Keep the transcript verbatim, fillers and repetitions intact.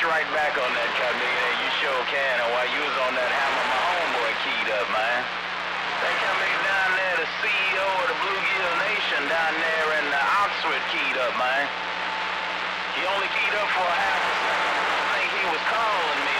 you right back on that, cut nigga. You sure can. And while you was on that hammer, my homeboy keyed up, man. That cut nigga down there, the C E O of the Bluegill Nation down there in uh, Oxford keyed up, man. He only keyed up for a half a second. I think he was calling me.